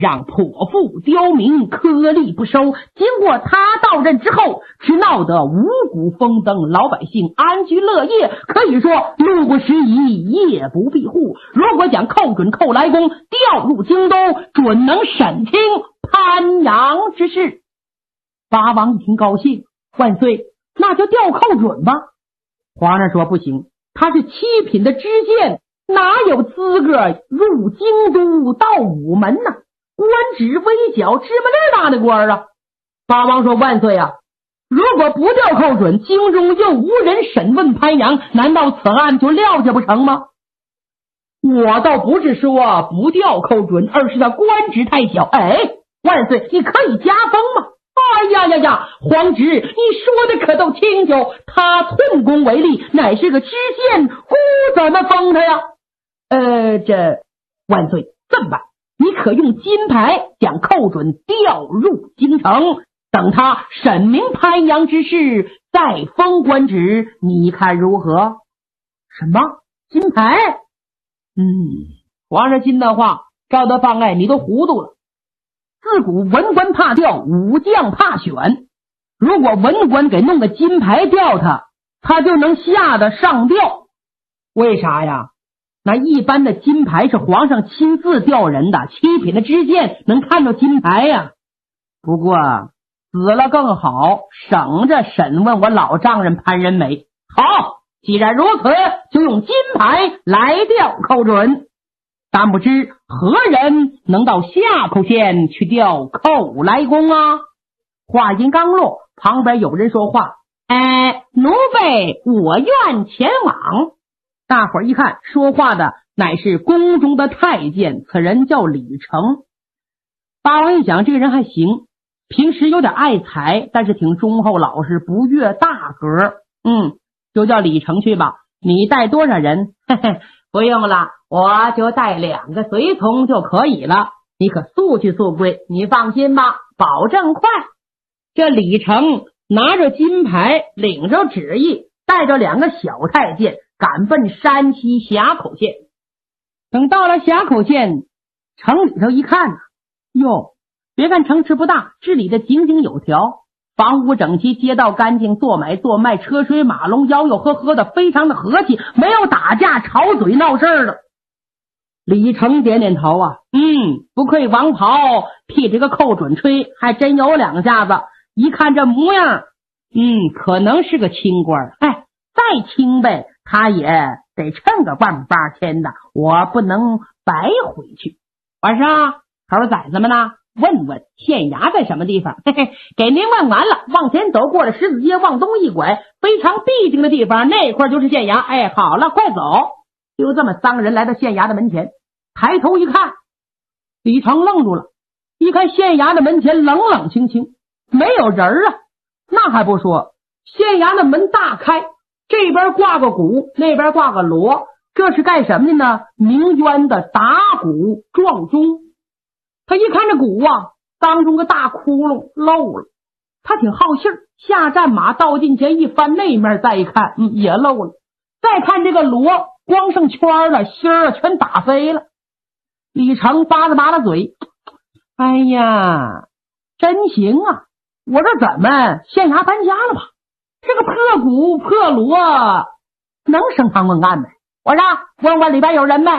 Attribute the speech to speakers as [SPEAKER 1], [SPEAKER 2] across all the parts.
[SPEAKER 1] 让颇富刁民颗粒不收。经过他到任之后，只闹得五谷丰登，老百姓安居乐业，可以说路不拾遗，夜不闭户。如果想扣准寇来公调入京都，准能审清潘阳之事。八王一听高兴，万岁，那就调寇准吧。皇上说不行，他是7品的知县，哪有资格入京都到午门呢？官职微小，芝麻粒大的官啊！八王说万岁啊，如果不调寇准，京中又无人审问潘阳，难道此案就撂下不成吗？我倒不是说不调寇准，而是他官职太小。哎，万岁，你可以加封吗？哎呀，皇侄，你说的可都清楚，他寸功为力，乃是个知县，孤怎么封他呀？这万岁，这么办，你可用金牌将寇准调入京城，等他审明潘阳之事，再封官职，你看如何？什么金牌？皇上金的话，赵德芳，你都糊涂了。自古文官怕调，武将怕选。如果文官给弄个金牌调他就能下得上调。为啥呀？那一般的金牌是皇上亲自调人的，7品的知县能看到金牌呀。不过死了更好，省着审问我老丈人潘仁美。好，既然如此，就用金牌来调寇准。但不知何人能到夏口县去调寇来公啊？话音刚落，旁边有人说话：奴婢我愿前往。大伙儿一看，说话的乃是宫中的太监，此人叫李成。八王一想，这个人还行，平时有点爱财，但是挺忠厚老实，不越大格。就叫李成去吧。你带多少人？不用了，我就带2个随从就可以了。你可速去速归，你放心吧，保证快。这李成拿着金牌，领着旨意，带着2个小太监，赶奔山西峡口县。等到了峡口县，城里头一看哟，别看城池不大，治理的井井有条，房屋整齐，街道干净，做买做卖，车水马龙，吆吆喝喝的，非常的和气，没有打架吵嘴闹事的。李成点点头不愧王袍替这个寇准吹，还真有2下子。一看这模样，可能是个清官。再清呗，他也得趁个18000的，我不能白回去。晚上头崽子们呢，问问县衙在什么地方。给您问完了，往前走，过了十字街，往东一拐，非常必经的地方，那块就是县衙。好了，快走。就这么3个人来到县衙的门前，抬头一看，李成愣住了。一看县衙的门前冷冷清清，没有人啊。那还不说，县衙的门大开，这边挂个鼓，那边挂个锣，这是干什么的呢？鸣冤的，打鼓撞钟。他一看这鼓当中个大窟窿漏了，他挺好信儿，下战马到近前一翻，那面再一看，也漏了。再看这个锣光剩圈了，芯儿全打飞了。李成扒拉嘴，哎呀，真行啊！我这怎么县衙搬家了吧？这个破鼓破锣能升堂问案没？我说问问里边有人没？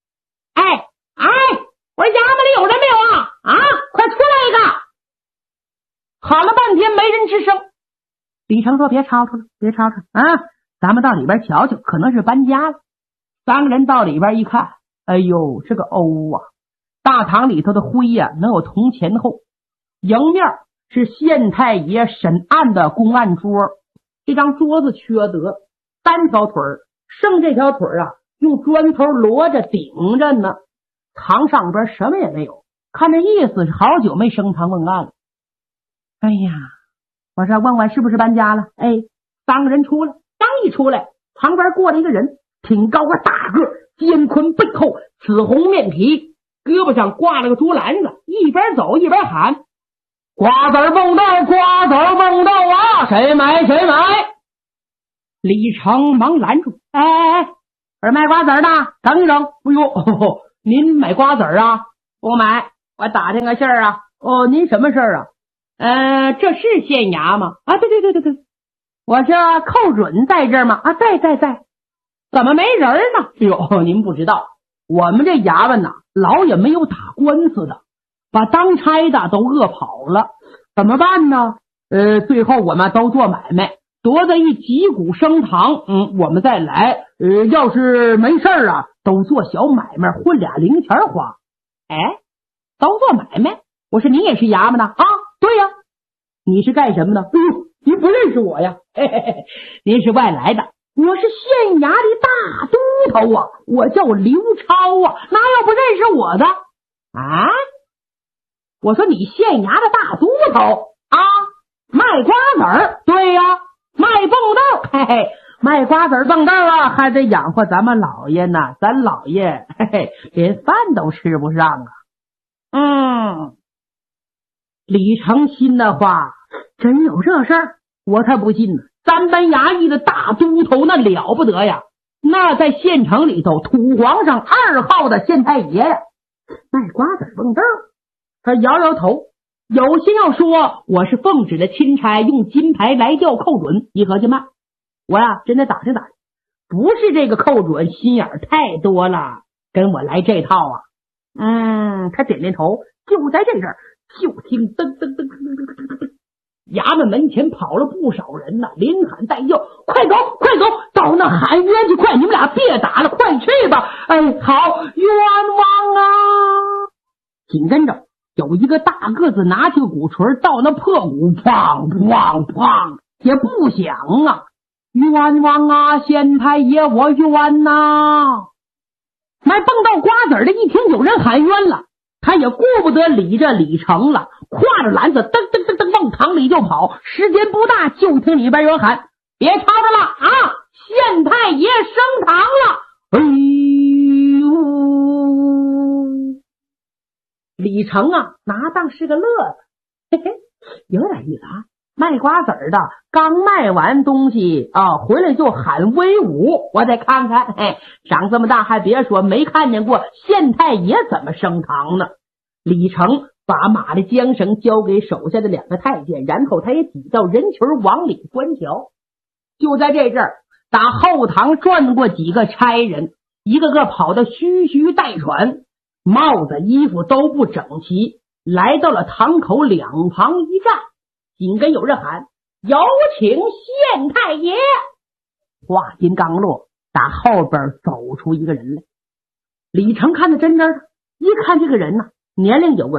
[SPEAKER 1] 我说衙门里有人没有快出来一个！喊了半天没人吱声。李成说别吵吵了，咱们到里边瞧瞧，可能是搬家了。3个人到里边一看，哎呦，这个大堂里头的灰能有铜前后。迎面是县太爷审案的公案桌，这张桌子缺德，3条腿儿，剩这条腿儿用砖头摞着顶着呢。堂上边什么也没有，看这意思是好久没升堂问案了。哎呀，我说问问是不是搬家了？3个人出来，刚一出来，旁边过来一个人，挺高个大个，肩宽背厚，紫红面皮，胳膊上挂了个竹篮子，一边走一边喊：瓜子蹦豆，瓜子蹦豆谁买谁买！李成忙拦住，我是卖瓜子的，等一等。哎呦，您买瓜子啊？不买， 我打听个信儿啊。哦，您什么事儿啊？这是县衙吗？啊，对，我是寇准在这儿吗？啊，在，怎么没人呢？哟，您不知道，我们这衙门呐，老也没有打官司的，把当差的都饿跑了，怎么办呢？最后我们都做买卖，夺得一几股升堂，我们再来。要是没事儿啊，都做小买卖，混俩零钱花。哎，都做买卖？我说你也是衙门的啊？对呀。你是干什么的？您不认识我呀？嘿嘿嘿，您是外来的。我是县衙的大都头啊，我叫刘超啊，哪有不认识我的啊？我说你县衙的大都头啊，卖瓜子儿？对呀，卖蹦豆，嘿嘿，卖瓜子儿蹦豆啊，还得养活咱们老爷呢，咱老爷嘿嘿连饭都吃不上啊。李成心的话，真有这事儿？我才不信呢！三班衙役的大都头那了不得呀，那在县城里头土皇上2号的县太爷呀，卖瓜子蹦豆。他摇摇头，有心要说我是奉旨的钦差，用金牌来调寇准。一合计慢，我呀真得打听打听，不是这个寇准心眼太多了，跟我来这套啊。他点点头。就在这阵儿，就听噔噔噔噔噔噔，衙门门前跑了不少人呐，连喊带叫，快走快走，到那喊冤去！快，你们俩别打了，快去吧！哎，好，冤枉啊！紧跟着有一个大个子拿起个鼓槌，到那破鼓，砰砰砰，也不响啊！冤枉啊，县太爷，我冤呐！卖蹦到瓜子的一听有人喊冤了，他也顾不得理这李成了，挎着篮子噔噔噔噔往堂里就跑。时间不大，就听里边有人喊：“别吵着了啊！县太爷升堂了！”哎呦，李成啊，拿当是个乐子，嘿嘿，有点意思啊。卖瓜子的刚卖完东西啊，回来就喊威武，我再看看，嘿，长这么大还别说没看见过县太爷怎么升堂呢。李成把马的缰绳交给手下的2个太监，然后他也挤到人群往里观瞧。就在这阵儿，打后堂转过几个差人，一个个跑得吁吁带喘，帽子衣服都不整齐，来到了堂口两旁一站。紧跟有人喊：“有请县太爷！”话音刚落，打后边走出一个人来。李成看得真真的，一看这个人呢，年龄有个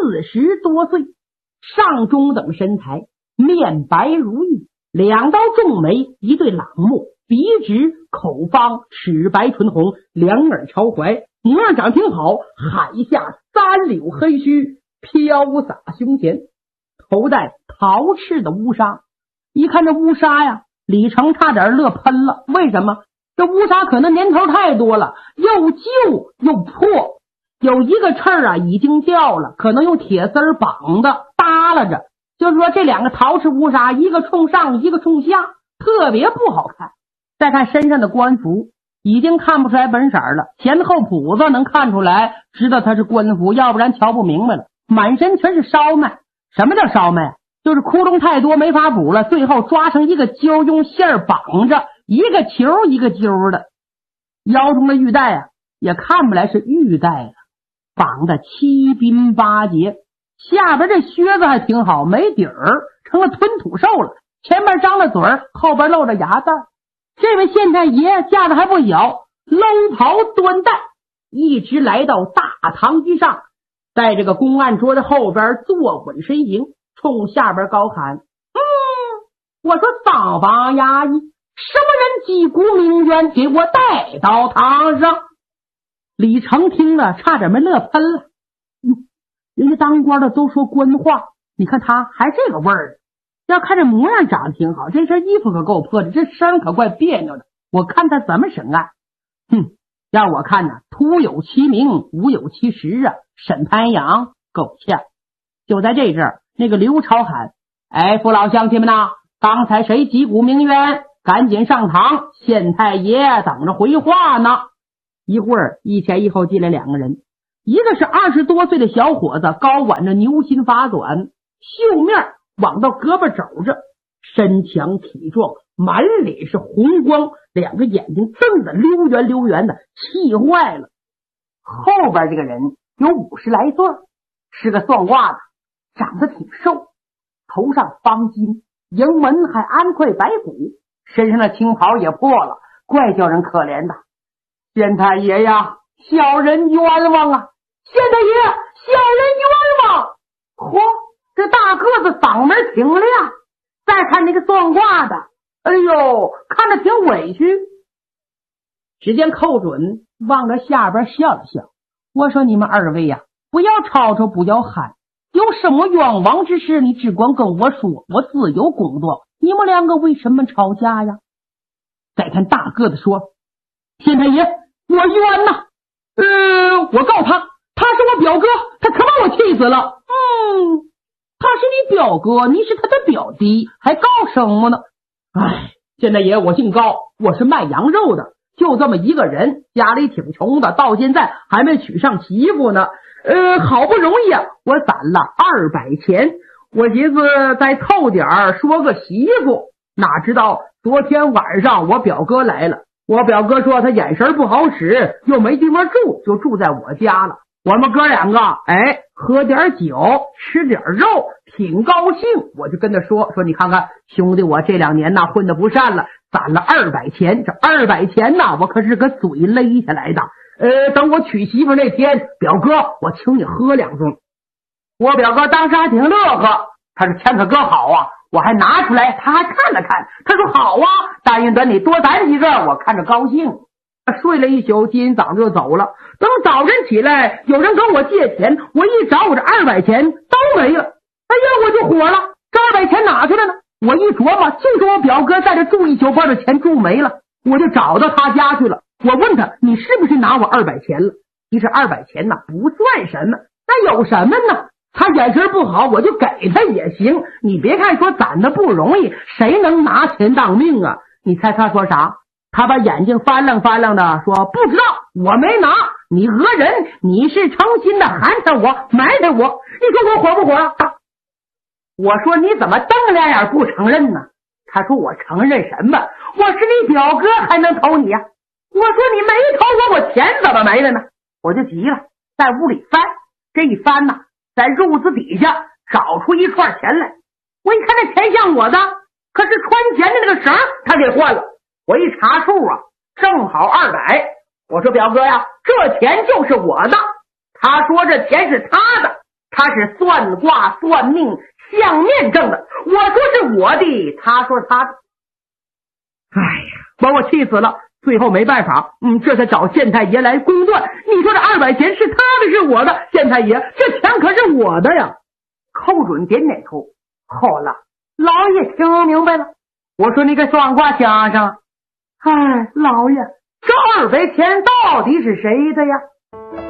[SPEAKER 1] 40多岁，上中等身材，面白如玉，2刀重眉，一对朗目，鼻直口方，齿白唇红，2耳朝怀，模样长挺好，海下3绺黑须飘洒胸前，头戴陶赤的乌纱。一看这乌纱呀，李成差点乐喷了。为什么？这乌纱可能年头太多了，又旧又破，有一个翅啊已经掉了，可能用铁丝绑的耷拉着，就是说这2个陶赤乌纱，一个冲上一个冲下，特别不好看。再看身上的官服，已经看不出来本色了，前后谱子能看出来，知道他是官服，要不然瞧不明白了。满身全是烧麦。什么叫烧麦？就是窟窿太多没法补了，最后抓成一个揪，用线绑着，一个球一个揪的。腰中的玉带啊，也看不来是玉带了，绑的7鬓8节。下边这靴子还挺好，没底儿，成了吞土兽了，前边张了嘴儿，后边露着牙带。这位县太爷架子还不小，搂袍端带，一直来到大堂之上，在这个公案桌的后边坐稳身形，冲下边高喊：“我说上房衙役，什么人击鼓鸣冤，给我带到堂上！”李成听了差点没乐喷了。人家当官的都说官话，你看他还这个味儿。要看这模样长得挺好，这身衣服可够破的，这声可怪别扭的。我看他怎么审案。让我看呢，徒有其名，无有其实啊！审潘阳够呛。就在这阵儿，那个刘超喊：“哎，父老乡亲们呐，刚才谁击鼓鸣冤？赶紧上堂，县太爷等着回话呢。”一会儿一前一后进来2个人， 一个是20多岁的小伙子，高挽着牛心发短，袖面往到胳膊肘着，身强体壮，满脸是红光，两个眼睛瞪得溜圆溜圆的，气坏了。后边这个人有50来岁，是个算卦的，长得挺瘦，头上方巾，营门还安块白骨，身上的青袍也破了，怪叫人可怜的。县太爷呀，小人冤枉啊！县太爷，小人冤枉！嚯，这大个子嗓门挺亮。再看那个算卦的，哎呦，看着挺委屈。只见寇准望着下边笑了笑，我说你们二位呀，不要吵吵，不要喊，有什么冤枉之事你只管跟我说，我自有公道。你们两个为什么吵架呀？再看大个子说，县太爷，我冤呐，我告他是我表哥，他可把我气死了。他是你表哥，你是他的表弟，还告什么呢？哎，县太爷，我姓高，我是卖羊肉的，就这么一个人，家里挺穷的，到现在还没娶上媳妇呢。好不容易啊，我攒了200钱，我寻思再凑点说个媳妇，哪知道昨天晚上我表哥来了，我表哥说他眼神不好使，又没地方住，就住在我家了。我们哥两个喝点酒，吃点肉，挺高兴。我就跟他说你看看兄弟，我这2年混得不善了，攒了200钱，这200钱我可是个嘴勒下来的。等我娶媳妇那天，表哥我请你喝2盅。我表哥当时还挺乐呵，他说钱可哥好啊，我还拿出来，他还看了看，他说好啊，答应等你多攒几个，我看着高兴。睡了一宿，今天早上就走了。等早晨起来，有人跟我借钱，我一找，我这200钱都没了。哎呀，我就火了，这200钱哪去了呢？我一琢磨，就说我表哥在这住一宿，把这钱住没了，我就找到他家去了。我问他，你是不是拿我200钱了？其实200钱不算什么，那有什么呢？他眼神不好，我就给他也行。你别看说攒的不容易，谁能拿钱当命啊？你猜他说啥？他把眼睛翻亮翻亮的说，不知道，我没拿。你讹人，你是诚心的寒碜我，埋汰我，你说我火不火啊？我说你怎么瞪两眼不承认呢？他说我承认什么？我是你表哥，还能投你呀？我说你没投我钱怎么没了呢？我就急了，在屋里翻，这一翻在褥子底下找出一串钱来。我一看这钱像我的，可是穿钱的那个绳他给换了。我一查数正好200。我说表哥呀，这钱就是我的。他说这钱是他的，他是算卦算命相面挣的。我说是我的，他说他的。哎呀，把我气死了。最后没办法，这才找县太爷来公断。你说这200钱是他的是我的？县太爷，这钱可是我的呀。寇准点点头，好了，老爷听明白了。我说你给算卦想想。老爷，这200钱到底是谁的呀？